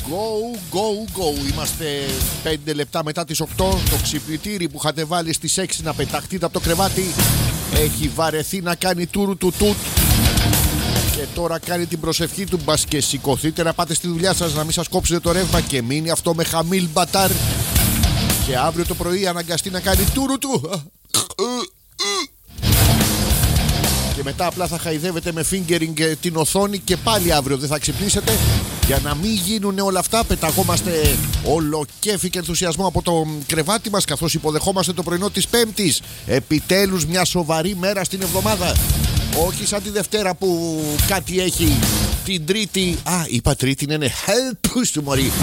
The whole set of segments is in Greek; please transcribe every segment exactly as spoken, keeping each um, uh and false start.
Go, go, go. Είμαστε πέντε λεπτά μετά τις οκτώ. Το ξυπνητήρι που είχατε βάλει στις έξι να πεταχτείτε από το κρεβάτι έχει βαρεθεί να κάνει τούρου του τούτ. Και τώρα κάνει την προσευχή του. Μπας και σηκωθείτε να πάτε στη δουλειά σας, να μην σας κόψετε το ρεύμα και μείνει αυτό με χαμήλ μπατάρ. Και αύριο το πρωί αναγκαστεί να κάνει τούρου του. Και μετά απλά θα χαϊδεύετε με fingering την οθόνη και πάλι αύριο δεν θα ξυπνήσετε. Για να μην γίνουν όλα αυτά, πεταγόμαστε όλο κέφι και ενθουσιασμό από το κρεβάτι μας, καθώς υποδεχόμαστε το πρωινό της Πέμπτης. Επιτέλους μια σοβαρή μέρα στην εβδομάδα. Όχι σαν τη Δευτέρα που κάτι έχει. Την Τρίτη. Α, είπα Τρίτη, ναι, ναι. Help του μωρί.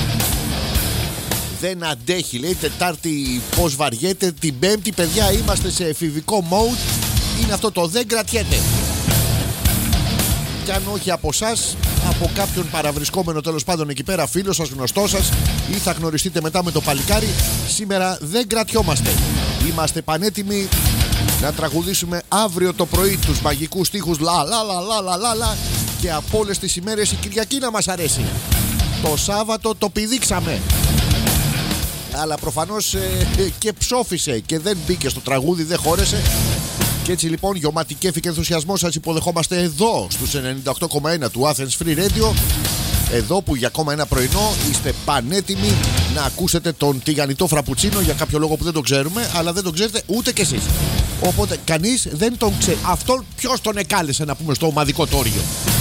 Δεν αντέχει, λέει. Τετάρτη πώς βαριέται. Την Πέμπτη, παιδιά, είμαστε σε εφηβικό mode. Είναι αυτό το δεν κρατιέται. Κι αν όχι από εσάς, από κάποιον παραβρισκόμενο τέλος πάντων εκεί πέρα, φίλο σας, γνωστό σας, ή θα γνωριστείτε μετά με το παλικάρι, σήμερα δεν κρατιόμαστε. Είμαστε πανέτοιμοι να τραγουδήσουμε αύριο το πρωί τους μαγικούς στίχους λα λα λα λα λα λα λα, και από όλες τις ημέρες η Κυριακή να μας αρέσει. Το Σάββατο το πηδήξαμε, αλλά προφανώς ε, και ψόφισε και δεν μπήκε στο τραγούδι, δεν χώρεσε. Και έτσι λοιπόν, γιωμάτι κέφι και ενθουσιασμό, σας υποδεχόμαστε εδώ στους ενενήντα οκτώ κόμμα ένα του Athens Free Radio. Εδώ που για ακόμα ένα πρωινό είστε πανέτοιμοι να ακούσετε τον τηγανιτό φραπουτσίνο, για κάποιο λόγο που δεν το ξέρουμε, αλλά δεν τον ξέρετε ούτε κι εσείς. Οπότε κανείς δεν τον ξέρει. Αυτόν ποιος τον εκάλεσε να πούμε στο ομαδικό τόριο.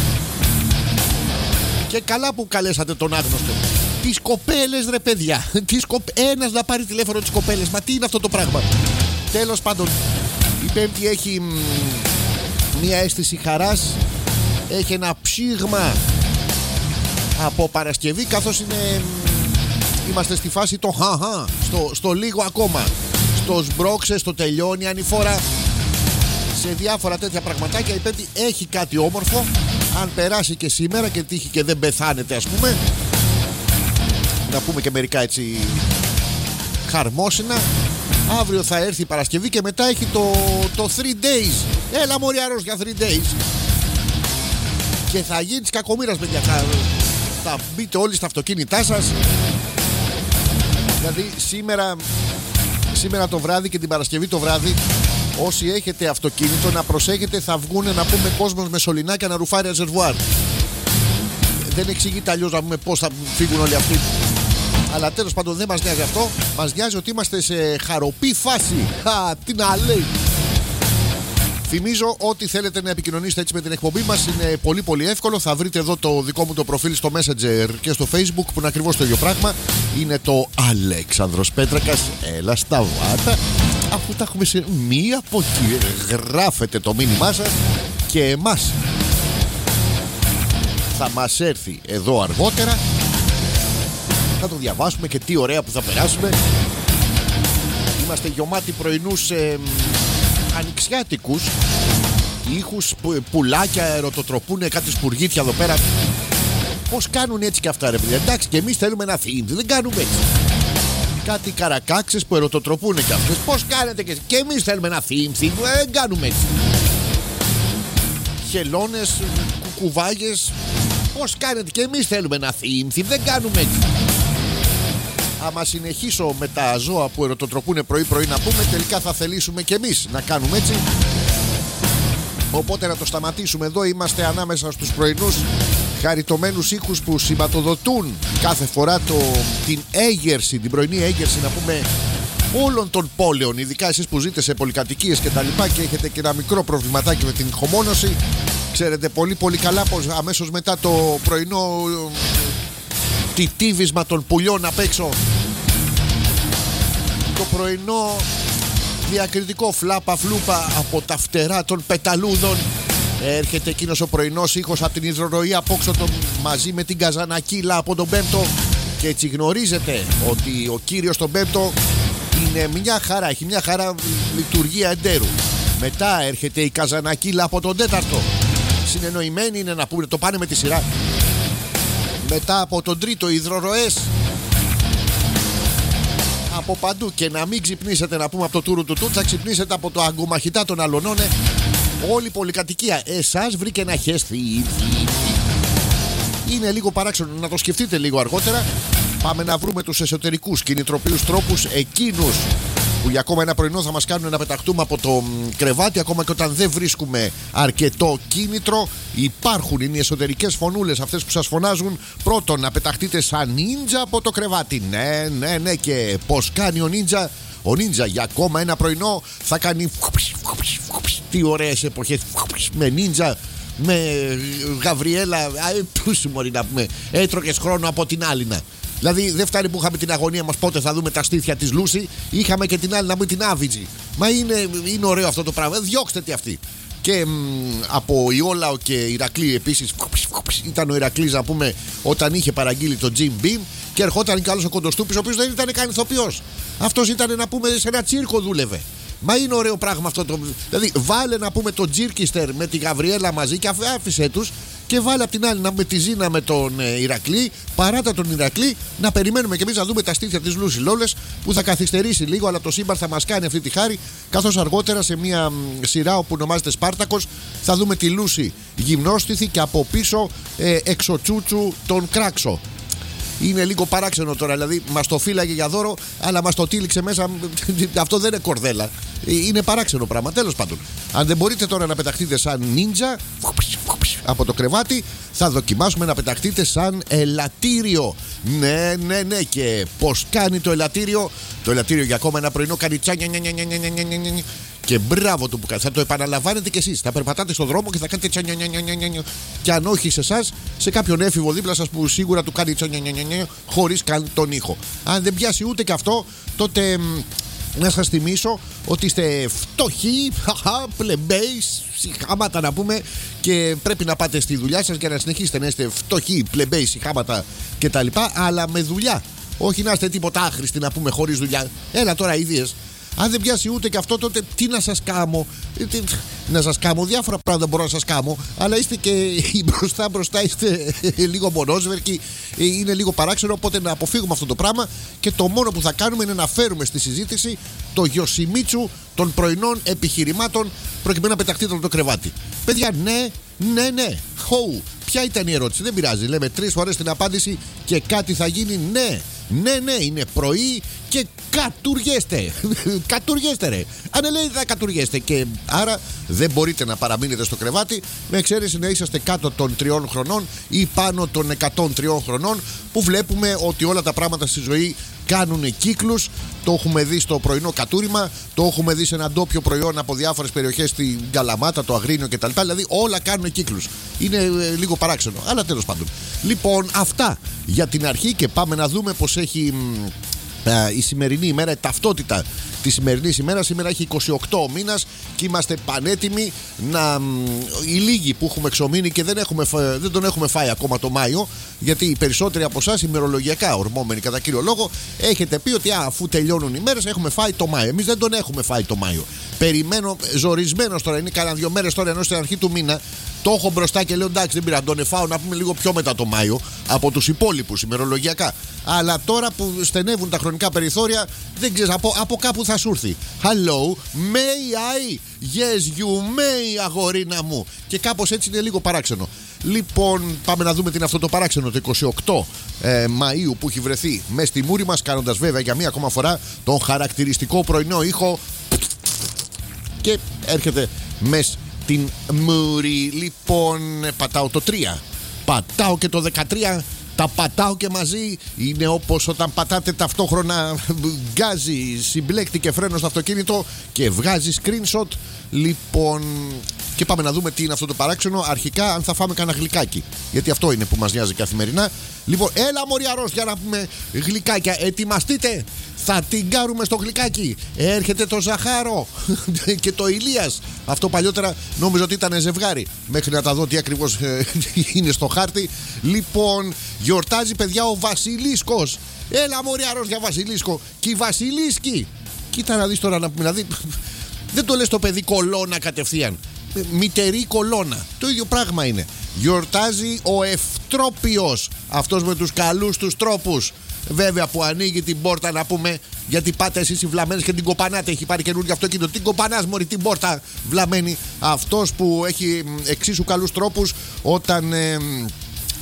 Και καλά που καλέσατε τον άγνωστο. Τις κοπέλες ρε παιδιά. Τις κοπ... Ένας να πάρει τηλέφωνο τις κοπέλες. Μα τι είναι αυτό το πράγμα. Τέλος πάντων, η Πέμπτη έχει μ, μια αίσθηση χαράς. Έχει ένα ψήγμα από Παρασκευή, καθώς είναι, μ, είμαστε στη φάση το χαχα, στο, στο λίγο ακόμα, στο σμπρώξε, στο τελειώνει ανηφόρα, σε διάφορα τέτοια πραγματάκια. Η Πέμπτη έχει κάτι όμορφο. Αν περάσει και σήμερα και τύχει και δεν πεθάνετε, ας πούμε, να πούμε και μερικά έτσι χαρμόσυνα. Αύριο θα έρθει η Παρασκευή και μετά έχει το, το three days. Έλα μωρή αρρώστια three days. Και θα γίνει της κακομοίρας, παιδιά. Θα, θα μπείτε όλοι στα αυτοκίνητά σας. Δηλαδή σήμερα, σήμερα το βράδυ και την Παρασκευή το βράδυ, όσοι έχετε αυτοκίνητο να προσέχετε, θα βγουν να πούμε κόσμος με σωληνάκια να ρουφάρει ρεζερβουάρ. Δεν εξηγείται αλλιώς να πούμε πώς θα φύγουν όλοι αυτοί. Αλλά τέλος πάντων δεν μας νοιάζει αυτό. Μας νοιάζει ότι είμαστε σε χαροπή φάση. Α, τι να λέει. Θυμίζω ότι θέλετε να επικοινωνήσετε έτσι με την εκπομπή μας. Είναι πολύ πολύ εύκολο. Θα βρείτε εδώ το δικό μου το προφίλ στο Messenger και στο Facebook, που είναι ακριβώς το ίδιο πράγμα. Είναι το Αλέξανδρος Πέτρακας. Έλα στα βάτα. Αφού τα έχουμε σε μία από εκεί, γράφετε το μήνυμά σας και εμάς θα μας έρθει εδώ αργότερα. Θα το διαβάσουμε και τι ωραία που θα περάσουμε. Είμαστε γεμάτοι πρωινούς ε, ανοιξιάτικους ήχους, που, πουλάκια ερωτοτροπούν, κάτι σπουργίτια εδώ πέρα. Πώς κάνουν έτσι και αυτά ρε παιδιά. Εντάξει, και εμείς θέλουμε ένα theme, δεν κάνουμε έτσι. Κάτι καρακάξες που ερωτοτροπούν και αυτές. Πώς κάνετε και, και εμείς θέλουμε ένα theme, theme, δεν κάνουμε έτσι. Χελώνες, κουκουβάγες. Πώς κάνετε και εμείς θέλουμε ένα theme, theme, δεν κάνουμε έτσι. Άμα συνεχίσω με τα ζώα που ερωτοτροπούν πρωί-πρωί να πούμε, τελικά θα θελήσουμε κι εμείς να κάνουμε έτσι. Οπότε να το σταματήσουμε εδώ. Είμαστε ανάμεσα στους πρωινούς χαριτωμένους ήχους που σηματοδοτούν κάθε φορά το, την έγερση, την πρωινή έγερση να πούμε όλων των πόλεων. Ειδικά εσείς που ζείτε σε πολυκατοικίες και τα λοιπά και έχετε και ένα μικρό προβληματάκι με την ηχομόνωση. Ξέρετε πολύ πολύ καλά πως αμέσως μετά το πρωινό τιτίβισμα των πουλιών απ' έξω, το πρωινό διακριτικό φλάπα φλούπα από τα φτερά των πεταλούδων, έρχεται εκείνος ο πρωινός ήχος από την υδροροή απόξω τον, μαζί με την καζανακίλα από τον Πέμπτο. Και έτσι γνωρίζετε ότι ο κύριος τον Πέμπτο είναι μια χαρά, έχει μια χαρά λειτουργία εντέρου. Μετά έρχεται η καζανακίλα από τον Τέταρτο. Συνεννοημένοι είναι να πούμε, το πάνε με τη σειρά. Μετά από τον Τρίτο υδροροές από παντού. Και να μην ξυπνήσετε να πούμε από το τούρου του τούτ, θα ξυπνήσετε από το αγκομαχητά των αλωνών. Όλη η πολυκατοικία εσάς βρήκε να χέστη. Είναι λίγο παράξενο, να το σκεφτείτε λίγο αργότερα. Πάμε να βρούμε τους εσωτερικούς κινητροποιούς τρόπους, εκείνους που για ακόμα ένα πρωινό θα μας κάνουν να πεταχτούμε από το κρεβάτι, ακόμα και όταν δεν βρίσκουμε αρκετό κίνητρο. Υπάρχουν, είναι οι εσωτερικές φωνούλες αυτές που σας φωνάζουν. Πρώτον, να πεταχτείτε σαν νίντζα από το κρεβάτι. Ναι, ναι, ναι. Και πώς κάνει ο νίντζα? Ο νίντζα για ακόμα ένα πρωινό θα κάνει. Τι ωραίες εποχές με νίντζα, με Γαβριέλα. Πού σου μπορεί να πούμε, έτρωγες χρόνο από την άλλη να. Δηλαδή δεν φτάνει που είχαμε την αγωνία μας πότε θα δούμε τα στήθια της Λούση, είχαμε και την άλλη να πούμε την Άβιτζη. Μα είναι, είναι ωραίο αυτό το πράγμα, διώξτε τη αυτή. Και μ, από Ιόλαο και Ηρακλή επίσης, ήταν ο Ηρακλής να πούμε όταν είχε παραγγείλει το Jim Beam και ερχόταν κι άλλος ο Κοντοστούπης, ο οποίος δεν ήταν καν ηθοποιός. Αυτός ήταν να πούμε σε ένα τσίρκο δούλευε. Μα είναι ωραίο πράγμα αυτό το. Δηλαδή, βάλε να πούμε τον Τζίρκιστερ με τη Γαβριέλα μαζί και άφησε τους. Και βάλε απ' την άλλη να με τη Ζήνα με τον ε, Ηρακλή. Παράτα τον Ηρακλή, να περιμένουμε κι εμείς να δούμε τα στήθια της Λούση Λόλες που θα καθυστερήσει λίγο, αλλά το σύμπαν θα μας κάνει αυτή τη χάρη. Καθώς αργότερα σε μια μ, σειρά όπου ονομάζεται Σπάρτακος θα δούμε τη Λούση γυμνόστιθη και από πίσω ε, εξωτσούτσου τον Κράξο. Είναι λίγο παράξενο τώρα, δηλαδή μας το φύλαγε για δώρο, αλλά μας το τύλιξε μέσα. Αυτό δεν είναι κορδέλα. Είναι παράξενο πράγμα. Τέλος πάντων, αν δεν μπορείτε τώρα να πεταχτείτε σαν νίντζα από το κρεβάτι, θα δοκιμάσουμε να πεταχτείτε σαν ελαττήριο. Ναι, ναι, ναι. Και πώς κάνει το ελαττήριο? Το ελαττήριο για ακόμα ένα πρωινό κάνει τσάνια. Και μπράβο του που κάνει. Θα το επαναλαμβάνετε κι εσείς. Θα περπατάτε στον δρόμο και θα κάνετε τσάνια. Και αν όχι σε εσάς, σε κάποιον έφηβο δίπλα σας που σίγουρα του κάνει τσάνια χωρίς καν τον ήχο. Αν δεν πιάσει ούτε και αυτό, τότε να σας θυμίσω ότι είστε φτωχοί, πλεμπέις, συχάματα να πούμε, και πρέπει να πάτε στη δουλειά σας για να συνεχίσετε να είστε φτωχοί, πλεμπέις, συχάματα κτλ. Αλλά με δουλειά. Όχι να είστε τίποτα άχρηστοι να πούμε χωρίς δουλειά. Έλα τώρα ιδίες. Αν δεν πιάσει ούτε και αυτό, τότε τι να σας κάμω? Τι, να σας κάμω, διάφορα πράγματα μπορώ να σας κάμω, αλλά είστε και μπροστά μπροστά, είστε λίγο μονόσβερκοι, είναι λίγο παράξενο. Οπότε να αποφύγουμε αυτό το πράγμα και το μόνο που θα κάνουμε είναι να φέρουμε στη συζήτηση το Γιοσιμίτσου των πρωινών επιχειρημάτων προκειμένου να πεταχτείτε από το κρεβάτι. Παιδιά, ναι, ναι, ναι. Χοου. Ποια ήταν η ερώτηση? Δεν πειράζει. Λέμε τρεις φορές την απάντηση και κάτι θα γίνει. Ναι, ναι, ναι. Είναι πρωί και κατουργέστε. Κατουργέστε, ρε. Αν λέει θα κατουργέστε. Και άρα δεν μπορείτε να παραμείνετε στο κρεβάτι, με εξαίρεση να είσαστε κάτω των τριών χρονών ή πάνω των εκατόν τριών χρονών, που βλέπουμε ότι όλα τα πράγματα στη ζωή κάνουν κύκλους. Το έχουμε δει στο πρωινό κατούριμα, το έχουμε δει σε ένα ντόπιο προϊόν από διάφορες περιοχές, στην Καλαμάτα, το Αγρίνιο κτλ. Δηλαδή όλα κάνουν κύκλους. Είναι ε, λίγο παράξενο, αλλά τέλος πάντων. Λοιπόν, αυτά για την αρχή και πάμε να δούμε πως έχει ε, η σημερινή ημέρα, η ταυτότητα τη σημερινή ημέρα. Σήμερα έχει είκοσι οκτώ ο μήνας και είμαστε πανέτοιμοι να. Οι λίγοι που έχουμε εξομείνει και δεν, έχουμε, δεν τον έχουμε φάει ακόμα το Μάιο, γιατί οι περισσότεροι από εσάς, ημερολογιακά ορμόμενοι κατά κύριο λόγο, έχετε πει ότι α, αφού τελειώνουν οι μέρες έχουμε φάει το Μάιο. Εμείς δεν τον έχουμε φάει το Μάιο. Περιμένω, ζορισμένος τώρα, είναι κανένα δύο μέρες τώρα, ενώ στην αρχή του μήνα το έχω μπροστά και λέω εντάξει, δεν πειράζει, τον εφάω να πούμε λίγο πιο μετά το Μάιο από τους υπόλοιπους ημερολογιακά. Αλλά τώρα που στενεύουν τα χρονικά περιθώρια, δεν ξέρεις, από, από κάπου θα σου έρθει. Hello, may I? Yes, you may, αγορίνα μου. Και κάπως έτσι είναι λίγο παράξενο. Λοιπόν, πάμε να δούμε τι είναι αυτό το παράξενο, το είκοσι οκτώ ε, Μαΐου που έχει βρεθεί μες στη μούρη μας, κάνοντας βέβαια για μία ακόμα φορά τον χαρακτηριστικό πρωινό ήχο και έρχεται μες την μούρη. Λοιπόν, πατάω το τρία, πατάω και το δεκατρία, τα πατάω και μαζί. Είναι όπως όταν πατάτε ταυτόχρονα γκάζι, συμπλέκτη και φρένο στο αυτοκίνητο και βγάζει screenshot. Λοιπόν, και πάμε να δούμε τι είναι αυτό το παράξενο. Αρχικά, αν θα φάμε κανένα γλυκάκι, γιατί αυτό είναι που μας νοιάζει καθημερινά. Λοιπόν, έλα μωρή αρρώστια να πούμε γλυκάκια. Ετοιμαστείτε, θα την κάρουμε στο γλυκάκι. Έρχεται το Ζαχάρο και το Ηλίας. Αυτό παλιότερα νόμιζα ότι ήταν ζευγάρι, μέχρι να τα δω τι ακριβώς είναι στο χάρτη. Λοιπόν, γιορτάζει παιδιά ο Βασιλίσκος. Έλα μωρή αρρώστια Βασιλίσκο. Και η Βασιλίσκη. Κοίτα να δεις τώρα να πούμε, δηλαδή δεν το λες το παιδί κολόνα κατευθείαν. Μητερή κολόνα. Το ίδιο πράγμα είναι. Γιορτάζει ο Ευτρόπιος, αυτός με τους καλούς τους τρόπους. Βέβαια που ανοίγει την πόρτα να πούμε, γιατί πάτε εσείς οι βλαμμένες και την κοπανάτε. Έχει πάρει καινούργιο αυτοκίνητο. Την κοπανάς μωρή την πόρτα βλαμμένη. Αυτός που έχει εξίσου καλούς τρόπους όταν ε,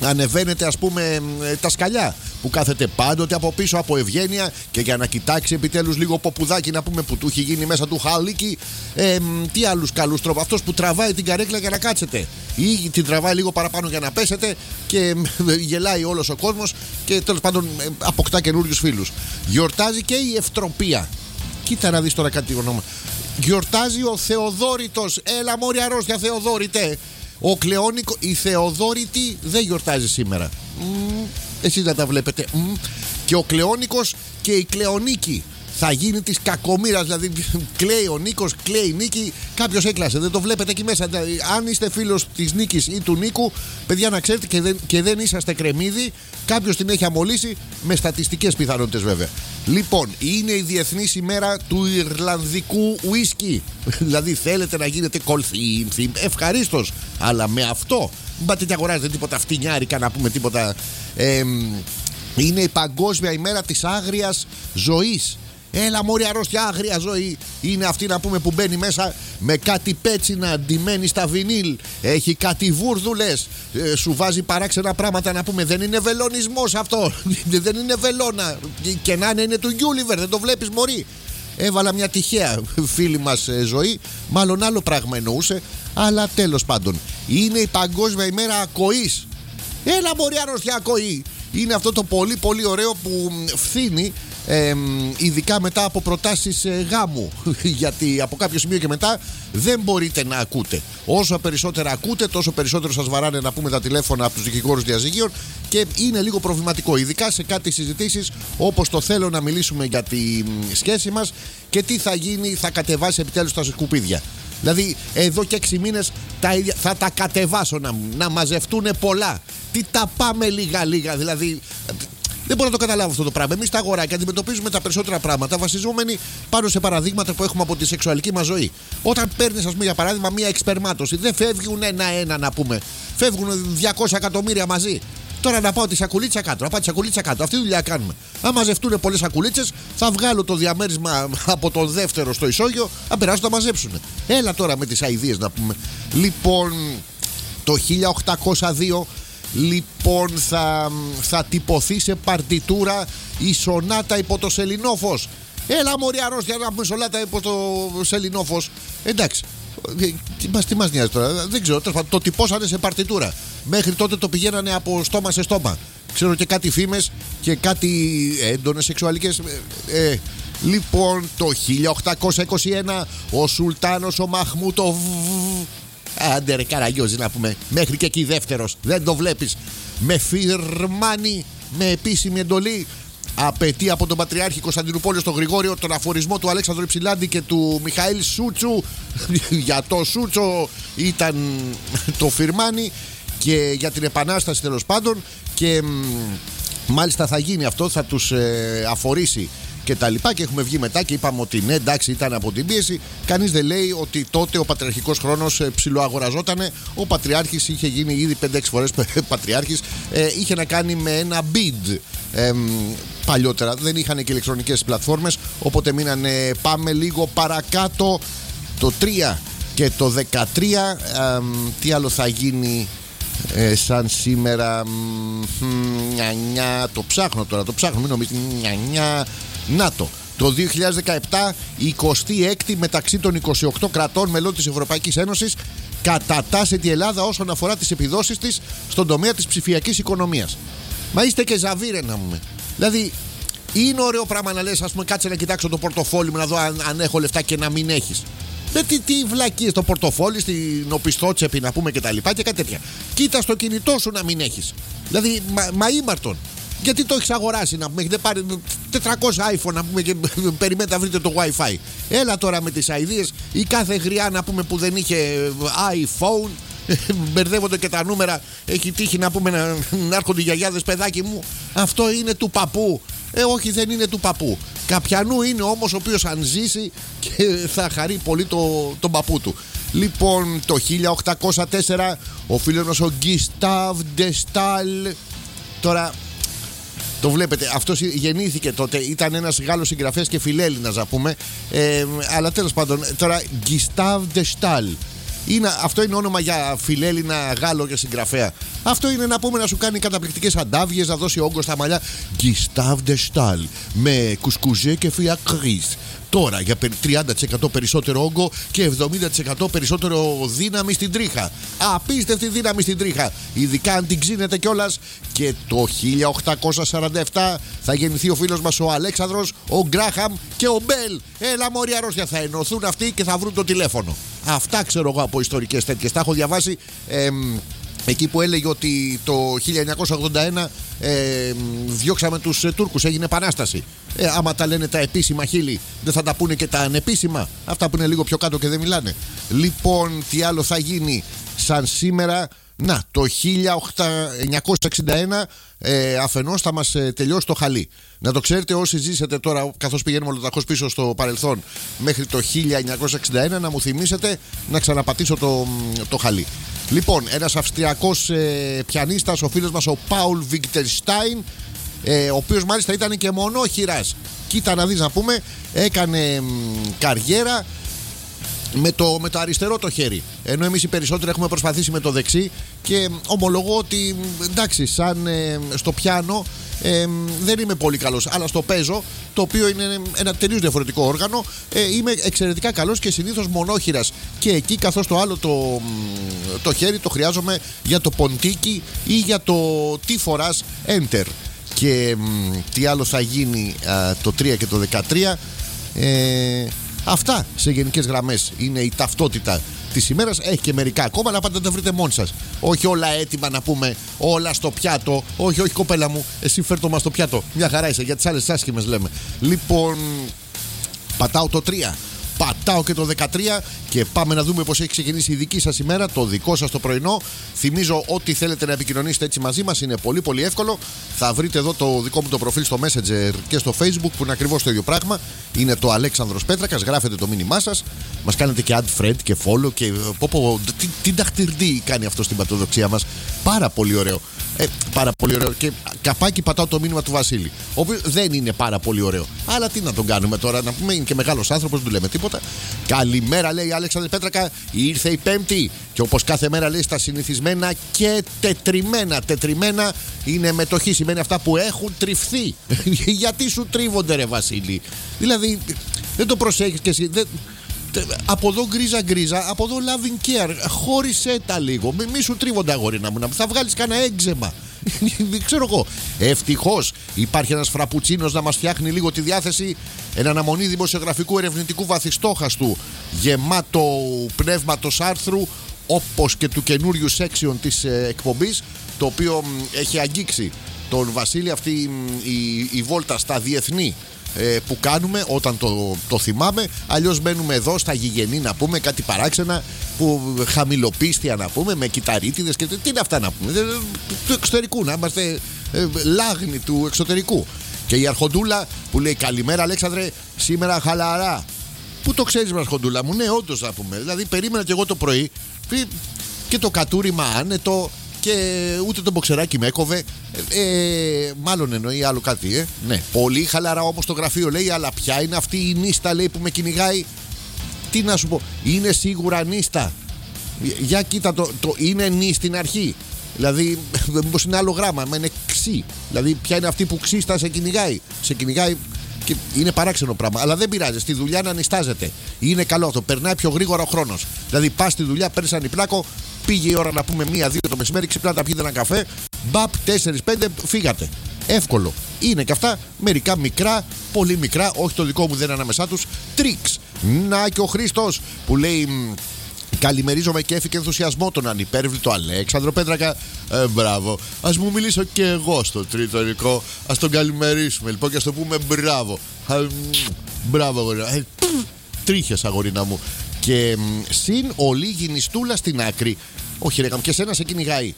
ανεβαίνετε ας πούμε τα σκαλιά που κάθεται πάντοτε από πίσω από ευγένεια και για να κοιτάξει επιτέλους λίγο ποπουδάκι να πούμε που του έχει γίνει μέσα του χαλίκι. ε, Τι άλλους καλούς τρόπους? Αυτός που τραβάει την καρέκλα για να κάτσετε ή την τραβάει λίγο παραπάνω για να πέσετε και γελάει όλος ο κόσμος και τέλος πάντων αποκτά καινούριους φίλους. Γιορτάζει και η Ευτροπία. Κοίτα να δεις τώρα κάτι όνομα. Γιορτάζει ο Θεοδόρητος. Έλα μόρια αρρώστια Θεοδόρητε. Ο Κλεόνικο, η Θεοδόρητη δεν γιορτάζει σήμερα. Mm, εσείς να τα βλέπετε. Mm. Και ο Κλεόνικος και η Κλεονίκη. Θα γίνει της κακομοίρας. Δηλαδή κλαίει ο Νίκος, κλαίει η Νίκη. Κάποιος έκλασε, δεν το βλέπετε εκεί μέσα. Αν είστε φίλος της Νίκης ή του Νίκου, παιδιά να ξέρετε και δεν, και δεν είσαστε κρεμμύδι. Κάποιος την έχει αμολύσει, με στατιστικές πιθανότητες βέβαια. Λοιπόν, είναι η Διεθνής ημέρα του Ιρλανδικού ουίσκι. Δηλαδή θέλετε να γίνετε κολθύμθι, ευχαρίστως. Αλλά με αυτό μην πάτε και αγοράζετε τίποτα φτηνιάρικα, να πούμε τίποτα. ε, Είναι η Παγκόσμια ημέρα της άγριας ζωής. Έλα μωρή αρρώστια, άγρια ζωή. Είναι αυτή να πούμε που μπαίνει μέσα με κάτι πέτσινα ντυμένη στα βινίλ. Έχει κάτι βούρδουλες, ε, σου βάζει παράξενα πράγματα να πούμε. Δεν είναι βελονισμός αυτό. Δεν είναι βελόνα. Και να είναι, είναι του Γκιούλιβερ. Δεν το βλέπεις μωρή. Έβαλα μια τυχαία φίλη μας ε, ζωή. Μάλλον άλλο πράγμα εννοούσε. Αλλά τέλος πάντων είναι η Παγκόσμια ημέρα ακοής. Έλα μωρή αρρώστια ακοή. Είναι αυτό το πολύ πολύ ωραίο που φθήνει, ε, ειδικά μετά από προτάσεις ε, γάμου. Γιατί από κάποιο σημείο και μετά δεν μπορείτε να ακούτε. Όσο περισσότερα ακούτε, τόσο περισσότερο σας βαράνε να πούμε τα τηλέφωνα από τους δικηγόρους διαζυγίων και είναι λίγο προβληματικό. Ειδικά σε κάτι συζητήσεις όπως το θέλω να μιλήσουμε για τη σχέση μας και τι θα γίνει, θα κατεβάσει επιτέλους τα σκουπίδια. Δηλαδή εδώ και έξι μήνες τα ίδια, θα τα κατεβάσω να, να μαζευτούν πολλά. Τι τα πάμε λίγα λίγα, δηλαδή δεν μπορώ να το καταλάβω αυτό το πράγμα. Εμείς τα αγοράκια αντιμετωπίζουμε τα περισσότερα πράγματα βασιζόμενοι πάνω σε παραδείγματα που έχουμε από τη σεξουαλική μας ζωή. Όταν παίρνεις ας πούμε για παράδειγμα μια εξπερμάτωση, δεν φεύγουν ένα-ένα να πούμε. Φεύγουν διακόσια εκατομμύρια μαζί. Τώρα να πάω τη σακουλίτσα κάτω, να πάω τη σακουλίτσα κάτω. Αυτή τη δουλειά κάνουμε. Αν μαζευτούν πολλές σακουλίτσες, θα βγάλω το διαμέρισμα από τον δεύτερο στο ισόγειο, να περάσουν να μαζέψουν. Έλα τώρα με τις αηδίες να πούμε. Λοιπόν, το χίλια οκτακόσια δύο λοιπόν θα, θα τυπωθεί σε παρτιτούρα η σονάτα υπό το σελινόφος. Έλα μωρή αρρώστια να πούμε σονάτα υπό το σελινόφος. Εντάξει. Τι μας, τι μας νοιάζει τώρα, δεν ξέρω. Το τυπώσανε σε παρτιτούρα. Μέχρι τότε το πηγαίνανε από στόμα σε στόμα. Ξέρω και κάτι φήμες και κάτι έντονες σεξουαλικές. ε, ε, Λοιπόν το χίλια οκτακόσια είκοσι ένα ο Σουλτάνος ο Μαχμούτο, άντε ρε Καραγιώζη να πούμε, μέχρι και εκεί δεύτερος, δεν το βλέπεις, με φιρμάνι, με επίσημη εντολή απαιτεί από τον Πατριάρχη Κωνσταντινούπολης τον Γρηγόριο τον αφορισμό του Αλέξανδρου Υψηλάντη και του Μιχαήλ Σούτσου. Για το Σούτσο ήταν το φιρμάνι και για την Επανάσταση τέλος πάντων. Και μάλιστα θα γίνει αυτό, θα τους ε, αφορήσει και τα λοιπά. Και έχουμε βγει μετά και είπαμε ότι ναι, εντάξει, ήταν από την πίεση. Κανείς δεν λέει ότι τότε ο πατριαρχικός χρόνος ψιλοαγοραζότανε. Ο Πατριάρχης είχε γίνει ήδη πέντε έξι φορές πατριάρχης. Ε, είχε να κάνει με ένα bid. Ε, παλιότερα δεν είχαν και ηλεκτρονικές πλατφόρμες. Οπότε μείνανε, πάμε λίγο παρακάτω. Το τρία και το δεκατρία. Ε, τι άλλο θα γίνει ε, σαν σήμερα? Νια, νια, το ψάχνω τώρα, το ψάχνω, μην νομίζετε. Νια, νια. Να το, το δύο χιλιάδες δεκαεπτά η εικοστή έκτη μεταξύ των είκοσι οκτώ κρατών μελών της Ευρωπαϊκής Ένωσης κατατάσσεται η Ελλάδα όσον αφορά τις επιδόσεις της στον τομέα της ψηφιακής οικονομίας. Μα είστε και ζαβύρε να πούμε. Δηλαδή είναι ωραίο πράγμα να λες, ας πούμε, κάτσε να κοιτάξω το πορτοφόλι μου να δω αν, αν έχω λεφτά και να μην έχεις. Με τι, τι βλακίες στο πορτοφόλι, στην οπισθότσεπη να πούμε και τα λοιπά και κάτι τέτοια. Κοίτα στο κινητό σου να μην έχεις. Δηλαδή μα, μα ήμαρτον. Γιατί το έχεις αγοράσει να πούμε, έχετε πάρει τετρακόσια iPhone να πούμε και περιμένετε να βρείτε το Wi-Fi. Έλα τώρα με τις αηδίες. Η κάθε γριά να πούμε που δεν είχε iPhone, μπερδεύονται και τα νούμερα. Έχει τύχει να πούμε να, να έρχονται οι γιαγιάδες, παιδάκι μου. Αυτό είναι του παππού. Ε, όχι, δεν είναι του παππού. Καπιανού είναι όμως ο οποίος αν ζήσει και θα χαρεί πολύ το, τον παππού του. Λοιπόν, το χίλια οκτακόσια τέσσερα ο φίλος μας ο Γκιστάβ Ντεστάλ. Τώρα το βλέπετε, αυτός γεννήθηκε τότε, ήταν ένας Γάλλος συγγραφέας και φιλέλληνας να πούμε, ε, αλλά τέλος πάντων, τώρα Γκιστάβ Ντεστάλ. Είναι, αυτό είναι όνομα για φιλέλληνα Γάλλο και συγγραφέα. Αυτό είναι να πούμε να σου κάνει καταπληκτικές αντάβιες, να δώσει όγκο στα μαλλιά. Gustave de Stahl με κουσκουζέ και φιακρίς. Τώρα για τριάντα τοις εκατό περισσότερο όγκο και εβδομήντα τοις εκατό περισσότερο δύναμη στην τρίχα. Απίστευτη δύναμη στην τρίχα. Ειδικά αν την ξύνετε κιόλας. Και το χίλια οκτακόσια σαράντα επτά θα γεννηθεί ο φίλος μας ο Αλέξανδρος, ο Γκράχαμ και ο Μπέλ. Έλα μωρή αρρώστια, θα ενωθούν αυτοί και θα βρουν το τηλέφωνο. Αυτά ξέρω εγώ από ιστορικές τέτοιες. Τα έχω διαβάσει. Ε, Εκεί που έλεγε ότι το χίλια εννιακόσια ογδόντα ένα ε, διώξαμε τους ε, Τούρκους, έγινε επανάσταση. Ε, άμα τα λένε τα επίσημα χείλη, δεν θα τα πούνε και τα ανεπίσημα. Αυτά που είναι λίγο πιο κάτω και δεν μιλάνε. Λοιπόν, τι άλλο θα γίνει σαν σήμερα? Να, το χίλια εννιακόσια εξήντα ένα ε, αφενός θα μας ε, τελειώσει το χαλί. Να το ξέρετε όσοι ζήσετε τώρα, καθώς πηγαίνουμε ολοταχώς πίσω στο παρελθόν μέχρι το χίλια εννιακόσια εξήντα ένα, να μου θυμίσετε να ξαναπατήσω το, το χαλί. Λοιπόν, ένας Αυστριακός ε, πιανίστας, ο φίλος μας ο Πάουλ Βίγκτερστάιν, ε, ο οποίος μάλιστα ήταν και μονόχειρας. Κοίτα να δεις να πούμε, έκανε μ, καριέρα με το, με το αριστερό το χέρι. Ενώ εμείς οι περισσότεροι έχουμε προσπαθήσει με το δεξί. Και ομολογώ ότι εντάξει, σαν ε, στο πιάνο ε, δεν είμαι πολύ καλός, αλλά στο παίζω, το οποίο είναι ένα τελείως διαφορετικό όργανο, ε, είμαι εξαιρετικά καλός και συνήθως μονόχειρας. Και εκεί, καθώς το άλλο το, το χέρι το χρειάζομαι για το ποντίκι ή για το τι φοράς enter. Και μ, τι άλλο θα γίνει α, το τρία και το δεκατρία. ε, Αυτά σε γενικές γραμμές είναι η ταυτότητα της ημέρας. Έχει και μερικά ακόμα, αλλά πάντα τα βρείτε μόνοι σας. Όχι όλα έτοιμα να πούμε, όλα στο πιάτο. Όχι, όχι κοπέλα μου, εσύ φέρ' το μας στο πιάτο. Μια χαρά είσαι, για τις άλλες άσχημες λέμε. Λοιπόν, πατάω το τρία. Πατάω και το δεκατρία και πάμε να δούμε πως έχει ξεκινήσει η δική σας ημέρα, το δικό σας το πρωινό. Θυμίζω ότι θέλετε να επικοινωνήσετε έτσι μαζί μας, είναι πολύ πολύ εύκολο. Θα βρείτε εδώ το δικό μου το προφίλ στο Messenger και στο Facebook που είναι ακριβώς το ίδιο πράγμα. Είναι το Αλέξανδρος Πέτρακας, γράφετε το μήνυμά σας. Μας κάνετε και add friend και follow και πω, πω, τι, τι νταχτυρντή κάνει αυτό στην πατοδοξία μας. Πάρα πολύ ωραίο. Ε, πάρα πολύ ωραίο. Και καπάκι πατάω το μήνυμα του Βασίλη. Ο οποίος δεν είναι πάρα πολύ ωραίο. Αλλά τι να τον κάνουμε τώρα, να πούμε, είναι και μεγάλος άνθρωπος, δεν του λέμε τίποτα. Καλημέρα, λέει η Αλέξανδρε Πέτρακα. Ήρθε η Πέμπτη. Και όπως κάθε μέρα λέει στα συνηθισμένα και τετριμένα. Τετριμένα είναι μετοχή, σημαίνει αυτά που έχουν τριφθεί. Γιατί σου τρίβονται, ρε Βασίλη? Δηλαδή, δεν το προσέχεις κι εσύ. Δεν... Από εδώ γκρίζα γκρίζα, από εδώ loving care. Χώρισέ τα λίγο. Μη, μη σου τρίβονται, αγόρινα μου. Θα βγάλεις κανένα έγξεμα. Δεν ξέρω εγώ. Ευτυχώς υπάρχει ένας φραπουτσίνος να μας φτιάχνει λίγο τη διάθεση. Εν αναμονή δημοσιογραφικού ερευνητικού βαθιστόχαστου, γεμάτο πνεύματος άρθρου, όπως και του καινούριου section της ε, εκπομπής, το οποίο μ, έχει αγγίξει τον Βασίλη αυτή η, η, η βόλτα στα διεθνή ε, που κάνουμε όταν το, το θυμάμαι. Αλλιώς μένουμε εδώ στα γηγενή να πούμε κάτι παράξενα που χαμηλοπίστια να πούμε, με κυταρίτιδες και τι είναι αυτά να πούμε, του εξωτερικού, να είμαστε ε, λάγνοι του εξωτερικού. Και η Αρχοντούλα που λέει καλημέρα Αλέξανδρε, σήμερα χαλαρά. Πού το ξέρεις, Αρχοντούλα μου? Ναι, όντως να πούμε. Δηλαδή περίμενα και εγώ το πρωί και το κατούριμα άνετο και ούτε το μποξεράκι με έκοβε. Ε, μάλλον εννοεί άλλο κάτι, ε. Ναι, πολύ χαλαρά όμως το γραφείο, λέει, αλλά ποια είναι αυτή η νύστα, λέει, που με κυνηγάει? Τι να σου πω, είναι σίγουρα νύστα? Για κοίτα το, το είναι νύ στην αρχή. Δηλαδή, μήπως είναι άλλο γράμμα, μα είναι ξύ. Δηλαδή, ποια είναι αυτή που ξύστα σε κυνηγάει? Σε κυνηγάει και είναι παράξενο πράγμα. Αλλά δεν πειράζει, στη δουλειά να νιστάζεται. Είναι καλό αυτό, περνάει πιο γρήγορα ο χρόνος. Δηλαδή, πας στη δουλειά, παίρνεις ανιπλάκο, πήγε η ώρα να πούμε μία-δύο το μεσημέρι, ξυπνάτε, πιείτε ένα καφέ, μπαπ, τέσσερις-πέντε, φύγατε. Εύκολο. Είναι και αυτά μερικά μικρά, πολύ μικρά, όχι το δικό μου δεν είναι ανάμεσά τους, τρίξ. Να και ο Χρήστος που λέει. Καλημερίζομαι και έφυγε ενθουσιασμό τον ανυπέρβλητο Αλέξανδρο Πέτρακα. Ε, μπράβο. Ας μου μιλήσω και εγώ στο τρίτο υλικό. Ας τον καλημερίσουμε λοιπόν και ας το πούμε μπράβο. Ε, μπράβο, αγορίνα. Ε, τρίχες, αγορίνα μου. Και μ, συν ο λίγη νηστούλα στην άκρη. Όχι, ρε, και σένα σε κυνηγάει.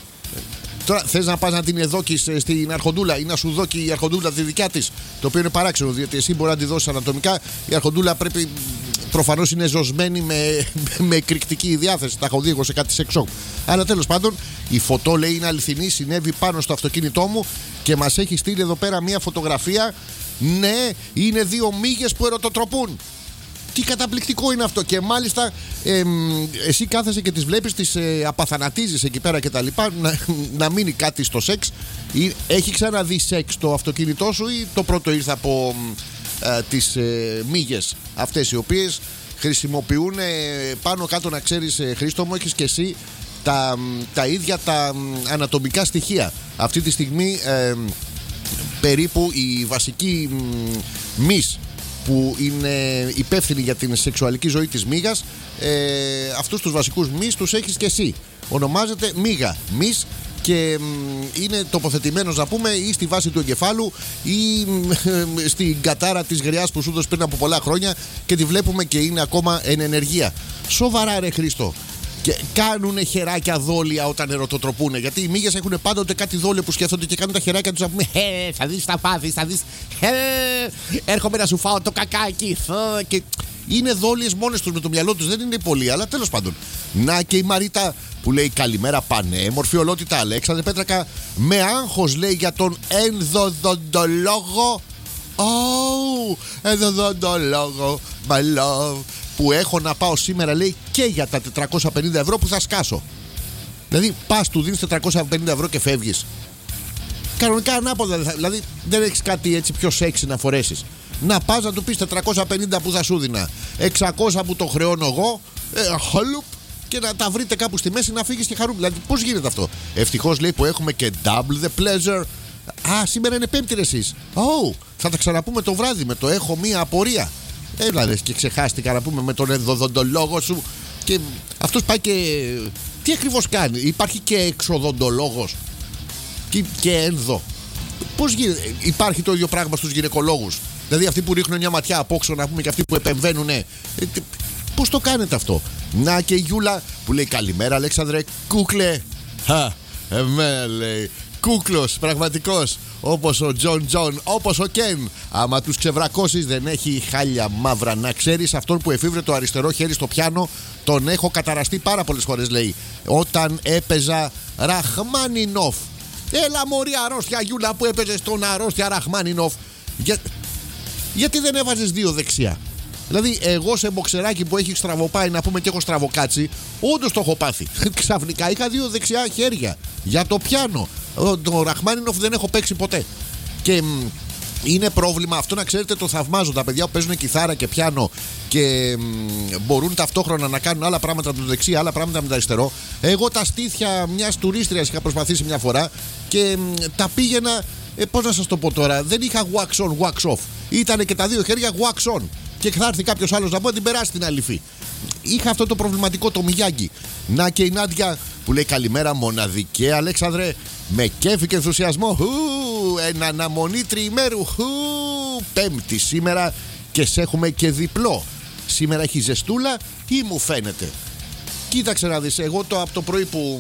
Τώρα θες να πας να την εδώκεις στην Αρχοντούλα ή να σου δώκει η Αρχοντούλα τη δικιά της? Το οποίο είναι παράξενο, διότι εσύ μπορεί να τη δώσεις ανατομικά. Η Αρχοντούλα πρέπει, προφανώς είναι ζωσμένη με, με εκρηκτική διάθεση. Τα έχω δει εγώ σε κάτι σεξ-shop. Αλλά τέλος πάντων, η φωτό λέει είναι αληθινή. Συνέβη πάνω στο αυτοκίνητό μου και μας έχει στείλει εδώ πέρα μια φωτογραφία. Ναι, είναι δύο μύγες που ερωτοτροπούν. Τι καταπληκτικό είναι αυτό. Και μάλιστα ε, εσύ κάθεσαι και τις βλέπεις, τις ε, απαθανατίζεις εκεί πέρα και τα λοιπά. Να, να μείνει κάτι στο σεξ. Ή, έχει ξαναδεί σεξ το αυτοκίνητό σου ή το πρώτο ήρθε από ε, τις ε, μύγες αυτές οι οποίες χρησιμοποιούν ε, πάνω κάτω, να ξέρεις ε, Χρήστο μου, έχεις και εσύ τα, τα ίδια τα ανατομικά στοιχεία. Αυτή τη στιγμή ε, περίπου η βασική μυς που είναι υπεύθυνη για την σεξουαλική ζωή της μύγας, ε, αυτούς τους βασικούς μυς τους έχεις και εσύ. Ονομάζεται μύγα, μυς, και είναι τοποθετημένος, να πούμε, ή στη βάση του εγκεφάλου ή στην κατάρα της γριάς που σου έδωσε πριν από πολλά χρόνια και τη βλέπουμε και είναι ακόμα εν ενεργεία. Σοβαρά ρε Χρήστο. Και κάνουνε χεράκια δόλια όταν ερωτοτροπούνε. Γιατί οι μύγες έχουν πάντοτε κάτι δόλιο που σκέφτονται και κάνουν τα χεράκια τους να πούμε «Ε, θα δεις τα πάθη, θα δεις, ε, έρχομαι να σου φάω το κακάκι». Και είναι δόλιες μόνες τους με το μυαλό τους, δεν είναι πολύ, αλλά τέλος πάντων. Να και η Μαρίτα που λέει «Καλημέρα πανέμορφη ολότητα Αλέξανδρε Πέτρακα, με άγχος λέει για τον ενδοδοντολόγο». Oh, ενδοδοντολόγο, my love, που έχω να πάω σήμερα, λέει, και για τα τετρακόσια πενήντα ευρώ που θα σκάσω. Δηλαδή πας, του δίνεις τετρακόσια πενήντα ευρώ και φεύγεις. Κανονικά ανάποδα, δηλαδή δεν έχεις κάτι έτσι πιο σεξι να φορέσεις. Να πας να του πεις τετρακόσια πενήντα που θα σου δίνα, εξακόσια που το χρεώνω εγώ, ε, χολουπ, και να τα βρείτε κάπου στη μέση να φύγεις και χαρούμε. Δηλαδή πώς γίνεται αυτό? Ευτυχώς λέει που έχουμε και double the pleasure. Α, σήμερα είναι Πέμπτη ρε εσείς. Oh, θα τα ξαναπούμε το βράδυ με το έχω μία απορία. Έλα ρε, και ξεχάστηκα να πούμε με τον ενδοδοντολόγο σου. Και αυτός πάει και... τι ακριβώς κάνει? Υπάρχει και εξοδοντολόγος και, και ένδο. Πώς γίνεται? Υπάρχει το ίδιο πράγμα στους γυναικολόγους? Δηλαδή αυτοί που ρίχνουν μια ματιά απόξω, να πούμε, και αυτοί που επεμβαίνουν. Ε, πώς το κάνετε αυτό? Να και η Γιούλα που λέει «Καλημέρα Αλέξανδρε κούκλε». Χα, εμένα λέει κούκλος πραγματικός, όπως ο Τζον Τζον, όπως ο Κεν. Άμα τους ξεβρακώσεις δεν έχει χάλια μαύρα. Να ξέρεις, αυτόν που εφήβρε το αριστερό χέρι στο πιάνο τον έχω καταραστεί πάρα πολλές φορές, λέει, όταν έπαιζα Ραχμάνινοφ. Έλα μωρή αρρώστια Γιούλα που έπαιζες τον αρρώστια Ραχμάνινοφ. Για... γιατί δεν έβαζες δύο δεξιά? Δηλαδή, εγώ σε μποξεράκι που έχει στραβοπάει, να πούμε, και έχω στραβοκάτσι, όντως το έχω πάθει. Ξαφνικά είχα δύο δεξιά χέρια για το πιάνο. Το Ραχμάνινοφ δεν έχω παίξει ποτέ. Και μ, είναι πρόβλημα αυτό, να ξέρετε, το θαυμάζω. Τα παιδιά που παίζουν κιθάρα και πιάνο και μ, μπορούν ταυτόχρονα να κάνουν άλλα πράγματα με το δεξί, άλλα πράγματα με το αριστερό. Εγώ τα στήθια μιας τουρίστριας είχα προσπαθήσει μια φορά και μ, τα πήγαινα. Ε, πώς να σας το πω τώρα, δεν είχα wax on, wax off. Ήτανε και τα δύο χέρια wax on. Και θα έρθει κάποιος άλλος να πω, την περάσει την αλήφη. Είχα αυτό το προβληματικό, το Μιγιάγκη. Να και η Νάντια που λέει «Καλημέρα μοναδικέ Αλέξανδρε, με κέφι και ενθουσιασμό. Χου, εν αναμονή τριημέρου. Χου, Πέμπτη σήμερα και σε έχουμε και διπλό. Σήμερα έχει ζεστούλα ή μου φαίνεται?» Κοίταξε να δεις, εγώ το, από το πρωί που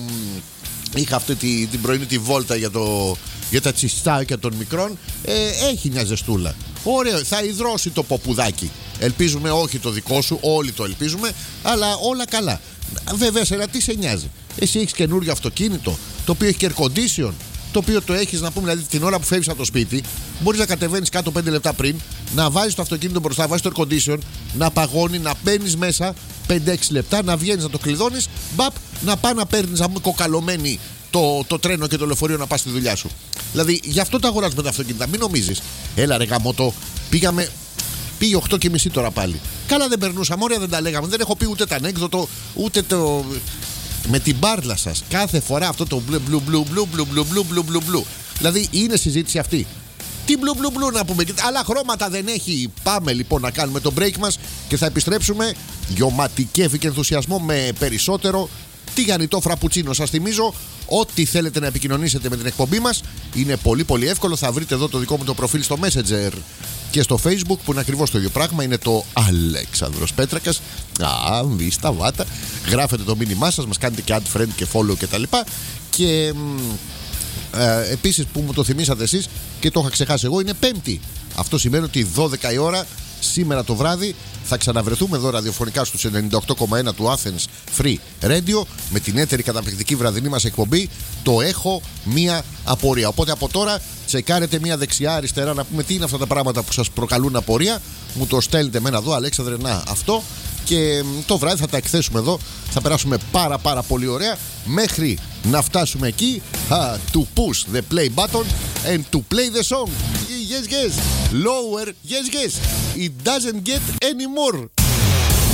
είχα αυτή τη, την πρωινή τη βόλτα για, το, για τα τσιστάκια των μικρών, ε, έχει μια ζεστούλα. Ωραίο, θα υδρώσει το ποπουδάκι. Ελπίζουμε όχι το δικό σου, όλοι το ελπίζουμε, αλλά όλα καλά. Βέβαια, σε τι σε νοιάζει? Εσύ έχεις καινούριο αυτοκίνητο, το οποίο έχει και air condition, το οποίο το έχεις, να πούμε, δηλαδή την ώρα που φεύγεις από το σπίτι, μπορείς να κατεβαίνεις κάτω πέντε λεπτά πριν, να βάζεις το αυτοκίνητο μπροστά, βάζεις το air condition, να παγώνει, να μπαίνεις μέσα πέντε έξι λεπτά, να βγαίνεις, να το κλειδώνεις, μπαπ, να πάει να παίρνεις, να πούμε, κοκαλωμένη το, το τρένο και το λεωφορείο να πας στη δουλειά σου. Δηλαδή, γι' αυτό τα αγοράζουμε τα αυτοκίνητα. Μην νομίζεις. Έλα ρε γαμώτο, πήγαμε. Πήγε οκτώ και μισή τώρα πάλι. Καλά δεν περνούσαμε, ωραία δεν τα λέγαμε. Δεν έχω πει ούτε τα ανέκδοτο, ούτε το. Με την μπάρλα σας. Κάθε φορά αυτό το μπλου μπλου μπλου μπλου μπλου μπλου μπλου μπλου μπλου μπλου. Δηλαδή είναι συζήτηση αυτή. Τι μπλου μπλου μπλου να πούμε. Άλλα χρώματα δεν έχει. Πάμε λοιπόν να κάνουμε το break μας και θα επιστρέψουμε γιωματι κέφι και ενθουσιασμό με περισσότερο τηγανιτό φραπουτσίνο. Σας θυμίζω, ό,τι θέλετε να επικοινωνήσετε με την εκπομπή μας είναι πολύ πολύ εύκολο. Θα βρείτε εδώ το δικό μου το προφίλ στο Messenger και στο Facebook που είναι ακριβώς το ίδιο πράγμα. Είναι το Αλέξανδρος Πέτρακας. Α, μη σταβάτα. Γράφετε το μήνυμά σας, μας κάνετε και add friend και follow κτλ. Και, και ε, επίσης που μου το θυμήσατε εσείς και το είχα ξεχάσει εγώ, είναι Πέμπτη. Αυτό σημαίνει ότι δώδεκα η ώρα σήμερα το βράδυ θα ξαναβρεθούμε εδώ ραδιοφωνικά στους ενενήντα οκτώ κόμμα ένα του Athens Free Radio με την έτερη καταπληκτική βραδινή μας εκπομπή. Το έχω μία απορία. Οπότε από τώρα τσεκάρετε μία δεξιά-αριστερά να πούμε τι είναι αυτά τα πράγματα που σας προκαλούν απορία. Μου το στέλνετε εμένα εδώ, Αλέξανδρε, να αυτό. Και το βράδυ θα τα εκθέσουμε εδώ. Θα περάσουμε πάρα πάρα πολύ ωραία μέχρι να φτάσουμε εκεί. uh, To push the play button and to play the song. Yes, yes. Lower, yes, yes. It doesn't get any more.